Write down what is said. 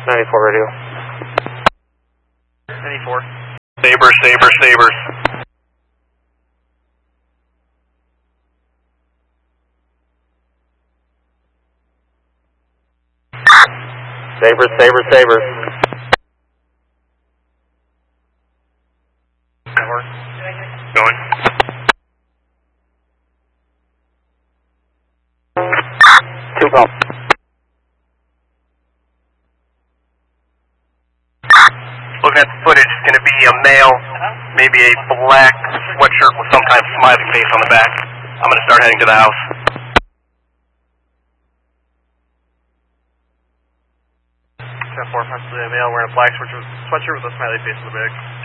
94 radio. 94. Sabres, Sabres, Sabres. Sabres, Sabres, Sabres. Going. Two pump. Looking at the footage, it's going to be a male, maybe a black sweatshirt with some kind of smiley face on the back. I'm going to start heading to the house. 10-4, possibly a male wearing a black sweatshirt with a smiley face on the back.